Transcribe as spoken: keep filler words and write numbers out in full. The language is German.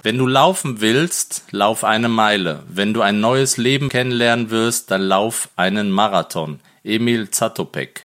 Wenn du laufen willst, lauf eine Meile. Wenn du ein neues Leben kennenlernen wirst, dann lauf einen Marathon. Emil Zatopek.